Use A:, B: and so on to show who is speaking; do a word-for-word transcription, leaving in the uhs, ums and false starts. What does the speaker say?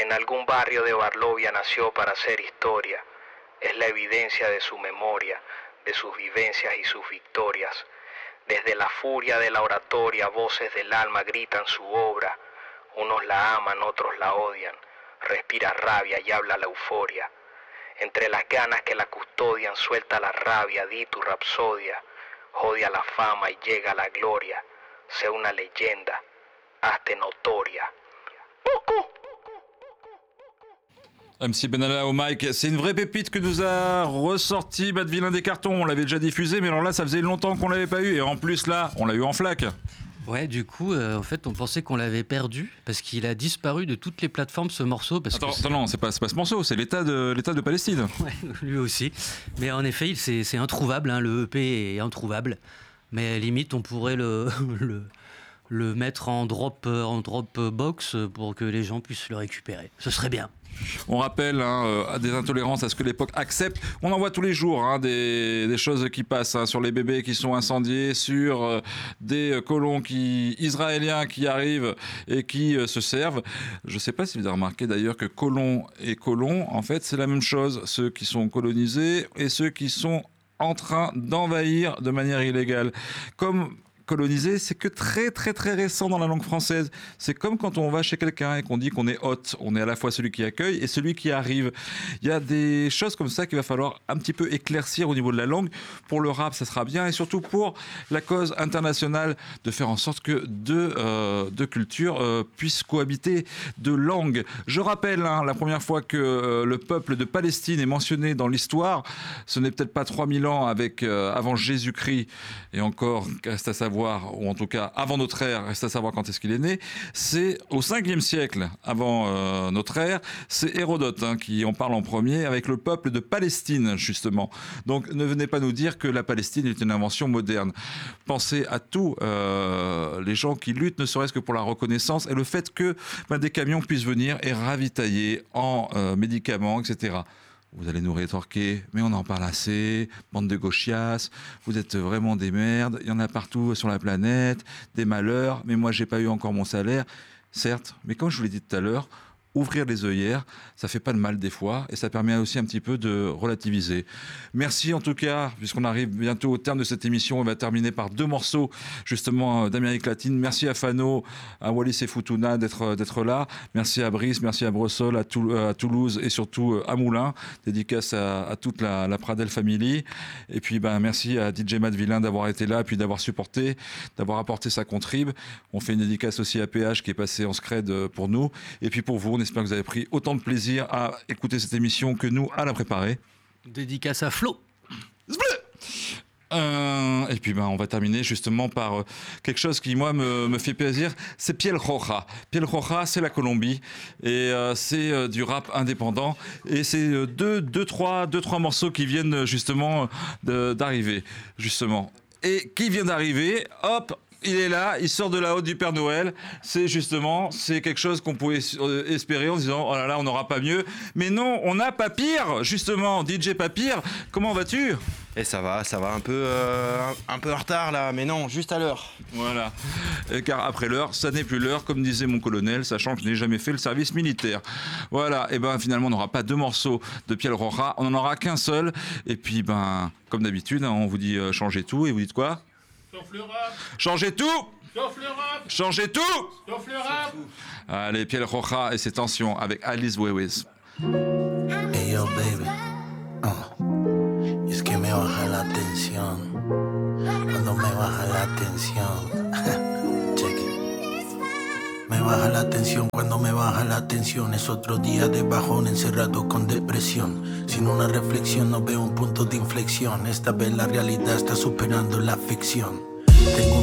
A: En algún barrio de Barlovia nació para hacer historia. Es la evidencia de su memoria, de sus vivencias y sus victorias. Desde la furia de la oratoria, voces del alma gritan su obra. Unos la aman, otros la odian. Respira rabia y habla la euforia. Entre las ganas que la custodian, suelta la rabia, di tu rapsodia. Odia la fama y llega la gloria. Sé una leyenda, hazte notoria. Coucou.
B: M C Benalla au mic, c'est une vraie pépite que nous a ressorti Bad Villain des cartons. On l'avait déjà diffusé, mais alors là, ça faisait longtemps qu'on l'avait pas eu. Et en plus, là, on l'a eu en flac.
C: Ouais, du coup, euh, en fait, on pensait qu'on l'avait perdu parce qu'il a disparu de toutes les plateformes, ce morceau. Parce
B: attends,
C: que
B: attends, non, c'est pas, c'est pas ce morceau, c'est l'État de, l'État de Palestine.
C: Ouais, lui aussi. Mais en effet, c'est, c'est introuvable, hein, le E P est introuvable. Mais limite, on pourrait le, le, le mettre en drop, en drop box pour que les gens puissent le récupérer. Ce serait bien.
B: On rappelle hein, euh, des intolérances à ce que l'époque accepte. On en voit tous les jours hein, des, des choses qui passent hein, sur les bébés qui sont incendiés, sur euh, des colons qui, israéliens qui arrivent et qui euh, se servent. Je ne sais pas si vous avez remarqué d'ailleurs que colons et colons, en fait, c'est la même chose. Ceux qui sont colonisés et ceux qui sont en train d'envahir de manière illégale. Comme colonisé, c'est que très très très récent dans la langue française. C'est comme quand on va chez quelqu'un et qu'on dit qu'on est hôte. On est à la fois celui qui accueille et celui qui arrive. Il y a des choses comme ça qu'il va falloir un petit peu éclaircir au niveau de la langue. Pour le rap, ça sera bien et surtout pour la cause internationale de faire en sorte que deux, euh, deux cultures euh, puissent cohabiter, deux langues. Je rappelle, hein, la première fois que euh, le peuple de Palestine est mentionné dans l'histoire, ce n'est peut-être pas trois mille ans avec, euh, avant Jésus-Christ et encore, reste à savoir ou en tout cas avant notre ère, reste à savoir quand est-ce qu'il est né, c'est au cinquième siècle avant euh, notre ère, c'est Hérodote hein, qui en parle en premier avec le peuple de Palestine justement. Donc ne venez pas nous dire que la Palestine est une invention moderne. Pensez à tous euh, les gens qui luttent ne serait-ce que pour la reconnaissance et le fait que ben, des camions puissent venir et ravitailler en euh, médicaments, et cetera. Vous allez nous rétorquer, mais on en parle assez, bande de gauchias, vous êtes vraiment des merdes, il y en a partout sur la planète, des malheurs, mais moi j'ai pas eu encore mon salaire. Certes, mais comme je vous l'ai dit tout à l'heure, ouvrir les œillères, ça fait pas de mal des fois et ça permet aussi un petit peu de relativiser. Merci en tout cas, puisqu'on arrive bientôt au terme de cette émission, on va terminer par deux morceaux justement d'Amérique latine. Merci à Fano, à Wallis et Futuna d'être, d'être là. Merci à Brice, merci à Bressol, à, Tou- à Toulouse et surtout à Moulins. Dédicace à, à toute la, la Pradel Family. Et puis ben, merci à D J Matt Villain d'avoir été là, puis d'avoir supporté, d'avoir apporté sa contrib. On fait une dédicace aussi à P H qui est passé en scred pour nous. Et puis pour vous, on espère que vous avez pris autant de plaisir à écouter cette émission que nous à la préparer.
C: Dédicace à Flo.
B: Euh, et puis ben, on va terminer justement par euh, quelque chose qui moi me, me fait plaisir, c'est Piel Roja. Piel Roja, c'est la Colombie et euh, c'est euh, du rap indépendant et c'est euh, deux, deux, trois, deux, trois morceaux qui viennent justement de, d'arriver justement. Et qui vient d'arriver, hop, il est là, il sort de la haute du Père Noël. C'est justement, c'est quelque chose qu'on pouvait espérer en disant oh là là, on n'aura pas mieux. Mais non, on n'a pas pire, justement. D J Papyr, comment vas-tu ?
D: Et ça va, ça va un peu, euh, un peu en retard là, mais non, juste à l'heure.
B: Voilà. Et car après l'heure, ça n'est plus l'heure, comme disait mon colonel, sachant que je n'ai jamais fait le service militaire. Voilà. Et ben finalement, on n'aura pas deux morceaux de Piel Roja, on n'en aura qu'un seul. Et puis ben, comme d'habitude, hein, on vous dit euh, changez tout et vous dites quoi ?
E: Sauf le rap.
B: Changez tout.
E: Sauf le rap.
B: Changez tout.
E: Sauf le rap.
B: Allez, Piel Roja et ses tensions avec Alice Wewe's.
F: Hey yo, baby. Uh. Es que me baja la tensión. Cuando me baja la tensión. Check it. Me baja la tensión cuando me baja la tensión. Es otro día de bajón encerrado con depresión. Sin una reflexión no veo un punto de inflexión. Esta vez la realidad está superando la ficción. Tengo